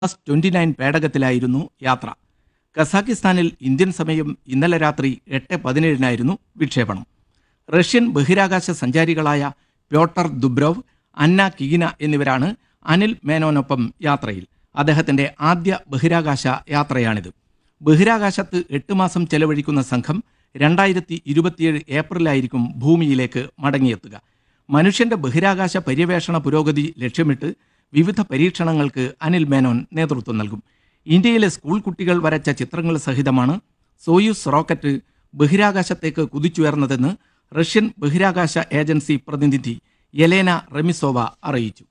29 പേടകത്തിലായിരുന്നു യാത്ര. കസാക്കിസ്ഥാനിൽ ഇന്ത്യൻ സമയം ഇന്നലെ രാത്രി 8:17 വിക്ഷേപണം. റഷ്യൻ ബഹിരാകാശ സഞ്ചാരികളായ പ്യോട്ടർ ദുബ്രോവ്, അന്ന കിഗിന എന്നിവരാണ് അനിൽ മേനോനൊപ്പം യാത്രയിൽ. അദ്ദേഹത്തിന്റെ ആദ്യ ബഹിരാകാശ യാത്രയാണിത്. ബഹിരാകാശത്ത് 8 മാസം ചെലവഴിക്കുന്ന സംഘം 2027 ഏപ്രിലായിരിക്കും ഭൂമിയിലേക്ക് മടങ്ങിയെത്തുക. മനുഷ്യന്റെ ബഹിരാകാശ പര്യവേഷണ പുരോഗതി ലക്ഷ്യമിട്ട് വിവിധ പരീക്ഷണങ്ങൾക്ക് അനിൽ മേനോൻ നേതൃത്വം നൽകും. ഇന്ത്യയിലെ സ്കൂൾ കുട്ടികൾ വരച്ച ചിത്രങ്ങൾ സഹിതമാണ് സോയൂസ് റോക്കറ്റ് ബഹിരാകാശത്തേക്ക് കുതിച്ചുയർന്നതെന്ന് റഷ്യൻ ബഹിരാകാശ ഏജൻസി പ്രതിനിധി യെലേന റെമിസോവ അറിയിച്ചു.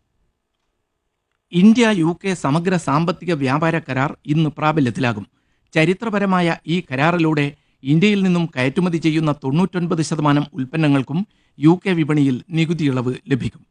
ഇന്ത്യ UK സമഗ്ര സാമ്പത്തിക വ്യാപാര കരാർ ഇന്ന് പ്രാബല്യത്തിലാകും. ചരിത്രപരമായ ഈ കരാറിലൂടെ ഇന്ത്യയിൽ നിന്നും കയറ്റുമതി ചെയ്യുന്ന 99% ഉൽപ്പന്നങ്ങൾക്കും UK വിപണിയിൽ നികുതി ഇളവ് ലഭിക്കും.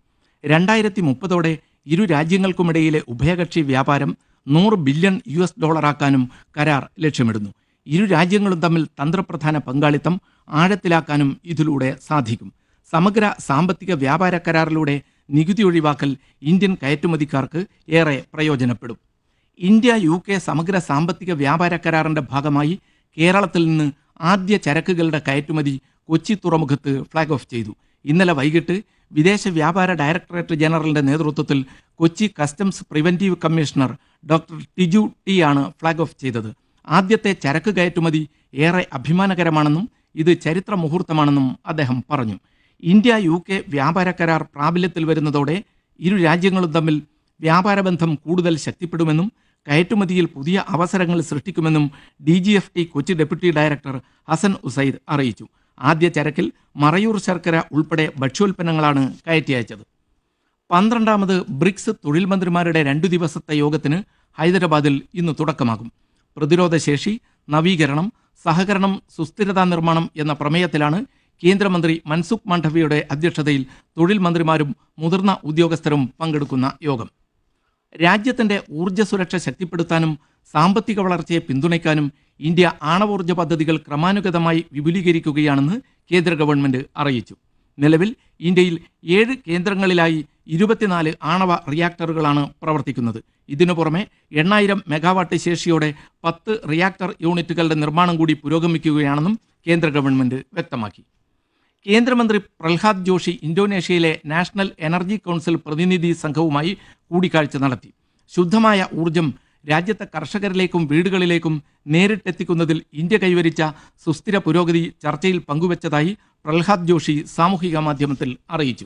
2030 ഇരു രാജ്യങ്ങൾക്കുമിടയിലെ ഉഭയകക്ഷി വ്യാപാരം $100 ബില്യൺ ആക്കാനും കരാർ ലക്ഷ്യമിടുന്നു. ഇരു രാജ്യങ്ങളും തമ്മിൽ തന്ത്രപ്രധാന പങ്കാളിത്തം ആഴത്തിലാക്കാനും ഇതിലൂടെ സാധിക്കും. സമഗ്ര സാമ്പത്തിക വ്യാപാര കരാറിലൂടെ നികുതി ഒഴിവാക്കൽ ഇന്ത്യൻ കയറ്റുമതിക്കാർക്ക് ഏറെ പ്രയോജനപ്പെടും. ഇന്ത്യ UK സമഗ്ര സാമ്പത്തിക വ്യാപാര കരാറിന്റെ ഭാഗമായി കേരളത്തിൽ നിന്ന് ആദ്യ ചരക്കുകളുടെ കയറ്റുമതി കൊച്ചി തുറമുഖത്ത് ഫ്ളാഗ് ഓഫ് ചെയ്തു. ഇന്നലെ വൈകിട്ട് വിദേശ വ്യാപാര ഡയറക്ടറേറ്റ് ജനറലിന്റെ നേതൃത്വത്തിൽ Kochi customs preventive commissioner doctor Tiju T ആണ് ഫ്ളാഗ് ഓഫ് ചെയ്തത്. ആദ്യത്തെ ചരക്ക് കയറ്റുമതി ഏറെ അഭിമാനകരമാണെന്നും ഇത് ചരിത്ര മുഹൂർത്തമാണെന്നും അദ്ദേഹം പറഞ്ഞു. ഇന്ത്യ UK വ്യാപാര കരാർ പ്രാബല്യത്തിൽ വരുന്നതോടെ ഇരു രാജ്യങ്ങളും തമ്മിൽ വ്യാപാര ബന്ധം കൂടുതൽ ശക്തിപ്പെടുമെന്നും കയറ്റുമതിയിൽ പുതിയ അവസരങ്ങൾ സൃഷ്ടിക്കുമെന്നും DGFT Kochi deputy director Hasan Usaid അറിയിച്ചു. ആദ്യ ചരക്കിൽ മറയൂർ ശർക്കര ഉൾപ്പെടെ ഭക്ഷ്യോൽപ്പന്നങ്ങളാണ് കയറ്റി അയച്ചത്. 12ാമത് ബ്രിക്സ് തൊഴിൽ മന്ത്രിമാരുടെ 2 ദിവസത്തെ യോഗത്തിന് ഹൈദരാബാദിൽ ഇന്ന് തുടക്കമാകും. പ്രതിരോധശേഷി, നവീകരണം, സഹകരണം, സുസ്ഥിരതാ നിർമ്മാണം എന്ന പ്രമേയത്തിലാണ് കേന്ദ്രമന്ത്രി മൻസുഖ് മാണ്ഡവ്യയുടെ അധ്യക്ഷതയിൽ തൊഴിൽ മന്ത്രിമാരും മുതിർന്ന ഉദ്യോഗസ്ഥരും പങ്കെടുക്കുന്ന യോഗം. രാജ്യത്തിന്റെ ഊർജ്ജ സുരക്ഷ ശക്തിപ്പെടുത്താനും സാമ്പത്തിക വളർച്ചയെ പിന്തുണയ്ക്കാനും ഇന്ത്യ ആണവോർജ്ജ പദ്ധതികൾ ക്രമാനുഗതമായി വിപുലീകരിക്കുകയാണെന്ന് കേന്ദ്ര ഗവൺമെന്റ് അറിയിച്ചു. നിലവിൽ ഇന്ത്യയിൽ 7 കേന്ദ്രങ്ങളിലായി 24 ആണവ റിയാക്ടറുകളാണ് പ്രവർത്തിക്കുന്നത്. ഇതിനു പുറമെ 8000 മെഗാവാട്ട് ശേഷിയോടെ 10 റിയാക്ടർ യൂണിറ്റുകളുടെ നിർമ്മാണം കൂടി പുരോഗമിക്കുകയാണെന്നും കേന്ദ്ര ഗവൺമെന്റ് വ്യക്തമാക്കി. കേന്ദ്രമന്ത്രി Prahlad Joshi ഇന്തോനേഷ്യയിലെ national energy council പ്രതിനിധി സംഘവുമായി കൂടിക്കാഴ്ച നടത്തി. ശുദ്ധമായ ഊർജം രാജ്യത്തെ കർഷകരിലേക്കും വീടുകളിലേക്കും നേരിട്ടെത്തിക്കുന്നതിൽ ഇന്ത്യ കൈവരിച്ച സുസ്ഥിര പുരോഗതി ചർച്ചയിൽ പങ്കുവച്ചതായി പ്രഹ്ലാദ് ജോഷി സാമൂഹിക മാധ്യമത്തിൽ അറിയിച്ചു.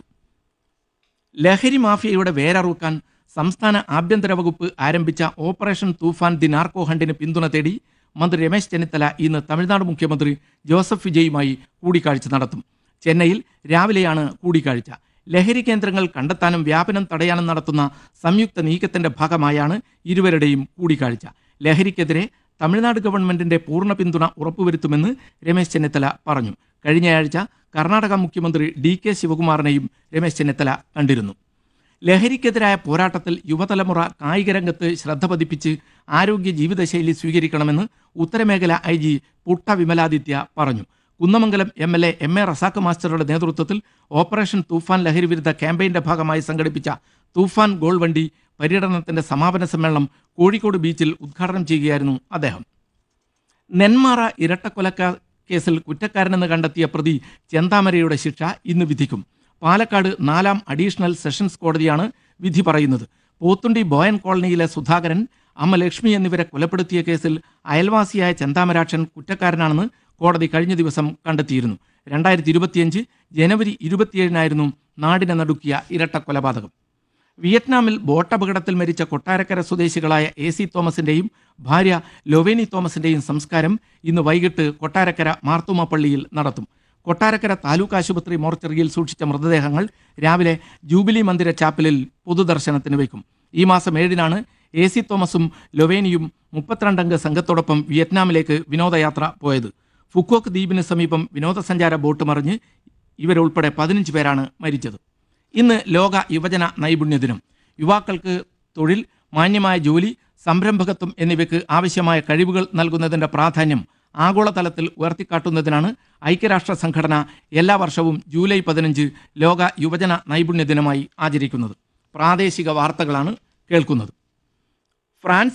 ലഹരി മാഫിയയുടെ വേരറുക്കാൻ സംസ്ഥാന ആഭ്യന്തര വകുപ്പ് ആരംഭിച്ച ഓപ്പറേഷൻ തൂഫാൻ ദി നാർക്കോ ഹണ്ടിന് പിന്തുണ തേടി മന്ത്രി രമേശ് ചെന്നിത്തല ഇന്ന് തമിഴ്നാട് മുഖ്യമന്ത്രി ജോസഫ് വിജയുമായി കൂടിക്കാഴ്ച നടത്തും. ചെന്നൈയിൽ രാവിലെയാണ് കൂടിക്കാഴ്ച. ലഹരി കേന്ദ്രങ്ങൾ കണ്ടെത്താനും വ്യാപനം തടയാനും നടത്തുന്ന സംയുക്ത നീക്കത്തിന്റെ ഭാഗമായാണ് ഇരുവരുടെയും കൂടിക്കാഴ്ച. ലഹരിക്കെതിരെ തമിഴ്നാട് ഗവൺമെന്റിന്റെ പൂർണ്ണ പിന്തുണ ഉറപ്പുവരുത്തുമെന്ന് രമേശ് ചെന്നിത്തല പറഞ്ഞു. കഴിഞ്ഞയാഴ്ച കർണാടക മുഖ്യമന്ത്രി DK ശിവകുമാറിനെയും രമേശ് ചെന്നിത്തല കണ്ടിരുന്നു. ലഹരിക്കെതിരായ പോരാട്ടത്തിൽ യുവതലമുറ കായികരംഗത്ത് ശ്രദ്ധ പതിപ്പിച്ച് ആരോഗ്യ ജീവിതശൈലി സ്വീകരിക്കണമെന്ന് ഉത്തരമേഖല IG പുട്ട വിമലാദിത്യ പറഞ്ഞു. കുന്നമംഗലം MLA MA റസാഖ് മാസ്റ്ററുടെ നേതൃത്വത്തിൽ ഓപ്പറേഷൻ തൂഫാൻ ലഹരി വിരുദ്ധ ക്യാമ്പയിന്റെ ഭാഗമായി സംഘടിപ്പിച്ച തൂഫാൻ ഗോൾ വണ്ടി പര്യടനത്തിന്റെ സമാപന സമ്മേളനം കോഴിക്കോട് ബീച്ചിൽ ഉദ്ഘാടനം ചെയ്യുകയായിരുന്നു അദ്ദേഹം. നെന്മാറ ഇരട്ടക്കൊലക്കേസിൽ കുറ്റക്കാരനെന്ന് കണ്ടെത്തിയ പ്രതി ചെന്താമരയുടെ ശിക്ഷ ഇന്ന് വിധിക്കും. പാലക്കാട് 4ാം അഡീഷണൽ സെഷൻസ് കോടതിയാണ് വിധി പറയുന്നത്. പോത്തുണ്ടി ബോയൻ കോളനിയിലെ സുധാകരൻ, അമ്മ ലക്ഷ്മി എന്നിവരെ കൊലപ്പെടുത്തിയ കേസിൽ അയൽവാസിയായ ചെന്താമരാക്ഷൻ കുറ്റക്കാരനാണെന്ന് കോടതി കഴിഞ്ഞ ദിവസം കണ്ടെത്തിയിരുന്നു. 2025 ജനുവരി 27 നാടിനെ നടുക്കിയ ഇരട്ട കൊലപാതകം. വിയറ്റ്നാമിൽ ബോട്ടപകടത്തിൽ മരിച്ച കൊട്ടാരക്കര സ്വദേശികളായ AC തോമസിന്റെയും ഭാര്യ ലൊവേനി തോമസിന്റെയും സംസ്കാരം ഇന്ന് വൈകിട്ട് കൊട്ടാരക്കര മാർത്തോമ പള്ളിയിൽ നടത്തും. കൊട്ടാരക്കര താലൂക്ക് ആശുപത്രി മോർച്ചറിയിൽ സൂക്ഷിച്ച മൃതദേഹങ്ങൾ രാവിലെ ജൂബിലി മന്ദിര ചാപ്പലിൽ പൊതുദർശനത്തിന് വയ്ക്കും. ഈ മാസം 7 AC തോമസും ലൊവേനിയും 32 അംഗ സംഘത്തോടൊപ്പം വിയറ്റ്നാമിലേക്ക് വിനോദയാത്ര പോയത്. ഫുക്കോക്ക് ദ്വീപിന് സമീപം വിനോദസഞ്ചാര ബോട്ട് മറിഞ്ഞ് ഇവരുൾപ്പെടെ 15 പേരാണ് മരിച്ചത്. ഇന്ന് ലോക യുവജന നൈപുണ്യ ദിനം. യുവാക്കൾക്ക് തൊഴിൽ, മാന്യമായ ജോലി, സംരംഭകത്വം എന്നിവയ്ക്ക് ആവശ്യമായ കഴിവുകൾ നൽകുന്നതിൻ്റെ പ്രാധാന്യം ആഗോളതലത്തിൽ ഉയർത്തിക്കാട്ടുന്നതിനാണ് ഐക്യരാഷ്ട്ര സംഘടന എല്ലാ വർഷവും ജൂലൈ 15 ലോക യുവജന നൈപുണ്യ ദിനമായി ആചരിക്കുന്നത്. പ്രാദേശിക വാർത്തകളാണ് കേൾക്കുന്നത്. ഫ്രാൻസ്